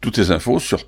Toutes les infos sur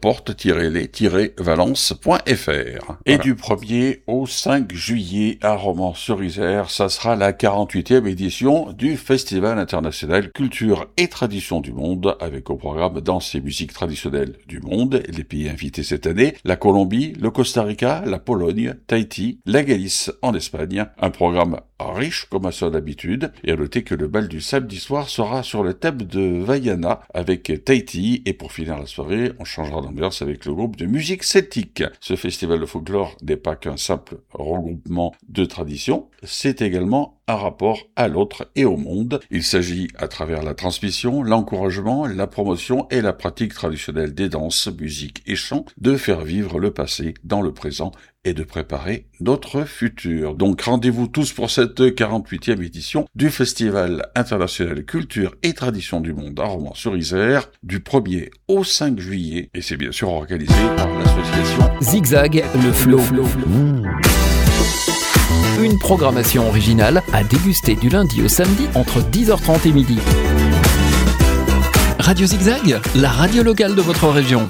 porte-les-valence.fr. Et du 1er au 5 juillet à Romans-sur-Isère, ça sera la 48e édition du Festival international Culture et Tradition du Monde, avec au programme danse et musique traditionnelle du monde. Les pays invités cette année, la Colombie, le Costa Rica, la Pologne, Tahiti, la Galice en Espagne. Un programme riche comme à son habitude. Et à noter que le bal du samedi soir sera sur le thème de Vaiana avec Tahiti. Et pour finir la soirée, on changera d'ambiance avec le groupe de musique celtique. Ce festival de folklore n'est pas qu'un simple regroupement de traditions, c'est également un rapport à l'autre et au monde. Il s'agit, à travers la transmission, l'encouragement, la promotion et la pratique traditionnelle des danses, musiques et chants, de faire vivre le passé dans le présent et de préparer notre futur. Donc rendez-vous tous pour cette 48e édition du Festival international Culture et Tradition du Monde à Romans-sur-Isère, du 1er au 5 juillet. Et c'est bien sûr organisé par l'association Zigzag, le flow. Une programmation originale à déguster du lundi au samedi entre 10h30 et midi. Radio Zigzag, la radio locale de votre région.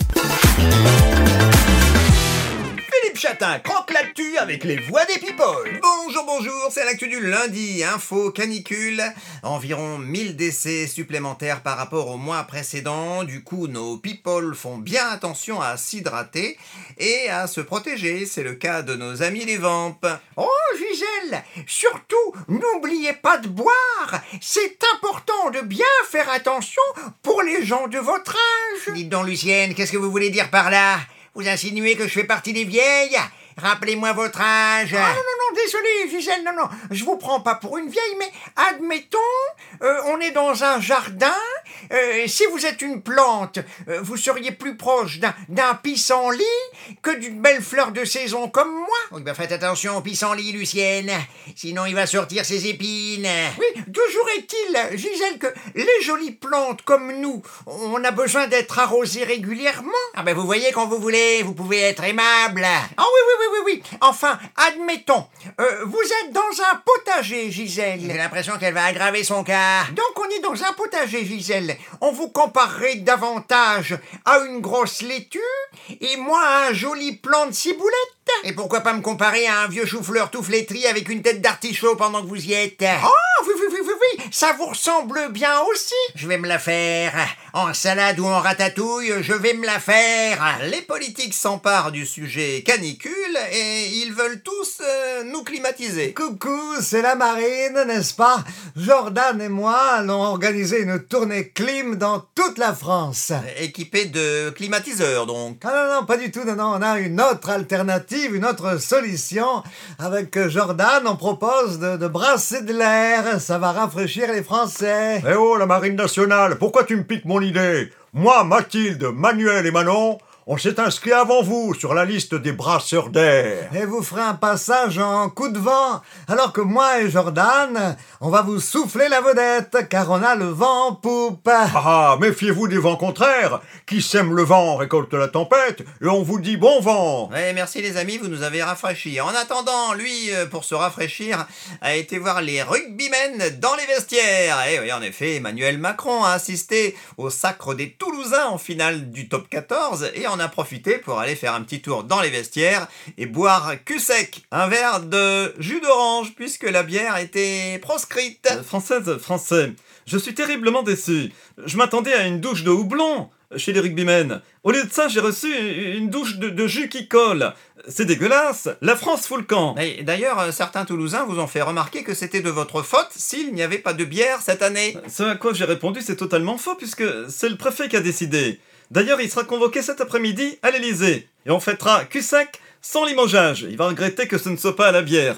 Chatin croque l'actu avec les voix des people. Bonjour, c'est l'actu du lundi. Info canicule, environ 1000 décès supplémentaires par rapport au mois précédent. Du coup, nos people font bien attention à s'hydrater et à se protéger. C'est le cas de nos amis les vampes. Oh Gisèle, surtout n'oubliez pas de boire. C'est important de bien faire attention pour les gens de votre âge. Dites donc Lucienne, qu'est-ce que vous voulez dire par là ? Vous insinuez que je fais partie des vieilles ? Rappelez-moi votre âge. Ah non, désolé Gisèle, non, je vous prends pas pour une vieille, mais admettons, on est dans un jardin, si vous êtes une plante, vous seriez plus proche d'un pissenlit que d'une belle fleur de saison comme moi. Oui, faites attention au pissenlit, Lucienne, sinon il va sortir ses épines. Oui, toujours est-il, Gisèle, que les jolies plantes comme nous, on a besoin d'être arrosées régulièrement. Ah vous voyez quand vous voulez, vous pouvez être aimable. Ah oui. Enfin, admettons, vous êtes dans un potager, Gisèle. J'ai l'impression qu'elle va aggraver son cas. Donc on est dans un potager, Gisèle. On vous comparerait davantage à une grosse laitue et moi à un joli plant de ciboulette. Et pourquoi pas me comparer à un vieux chou-fleur tout flétri avec une tête d'artichaut pendant que vous y êtes ? Oh, oui, ça vous ressemble bien aussi. Je vais me la faire. En salade ou en ratatouille, je vais me la faire. Les politiques s'emparent du sujet canicule et ils veulent tous nous climatiser. Coucou, c'est la marine, n'est-ce pas ? Jordan et moi allons organiser une tournée clim dans toute la France. Équipés de climatiseurs, donc. Ah non, pas du tout, non, on a une autre alternative, une autre solution. Avec Jordan, on propose de brasser de l'air, ça va rafraîchir les Français. Eh oh, la marine nationale, pourquoi tu me piques mon idée ? Moi, Mathilde, Manuel et Manon, on s'est inscrit avant vous sur la liste des brasseurs d'air. Et vous ferez un passage en coup de vent, alors que moi et Jordan, on va vous souffler la vedette, car on a le vent en poupe. Ah, méfiez-vous des vents contraires. Qui sème le vent récolte la tempête, et on vous dit bon vent. Ouais, merci les amis, vous nous avez rafraîchis. En attendant, lui, pour se rafraîchir, a été voir les rugbymen dans les vestiaires. Et oui, en effet, Emmanuel Macron a assisté au sacre des Toulousains en finale du top 14, et en a profité pour aller faire un petit tour dans les vestiaires et boire cul sec, un verre de jus d'orange, puisque la bière était proscrite. Français, je suis terriblement déçu. Je m'attendais à une douche de houblon chez les rugbymen. Au lieu de ça, j'ai reçu une douche de jus qui colle. C'est dégueulasse. La France fout le camp. Et d'ailleurs, certains Toulousains vous ont fait remarquer que c'était de votre faute s'il n'y avait pas de bière cette année. Ce à quoi j'ai répondu, c'est totalement faux, puisque c'est le préfet qui a décidé. D'ailleurs, il sera convoqué cet après-midi à l'Elysée. Et on fêtera cul sec sans limogeage. Il va regretter que ce ne soit pas à la bière.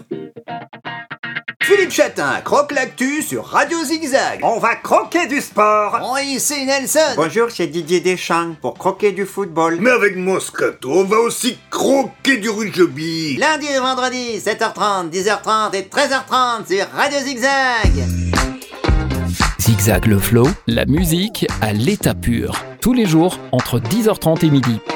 Philippe Chatin croque l'actu sur Radio Zigzag. On va croquer du sport. Oui, c'est Nelson. Bonjour, c'est Didier Deschamps pour croquer du football. Mais avec Moscato, on va aussi croquer du rugby. Lundi et vendredi, 7h30, 10h30 et 13h30 sur Radio Zigzag. Zigzag le flow, la musique à l'état pur. Tous les jours entre 10h30 et midi.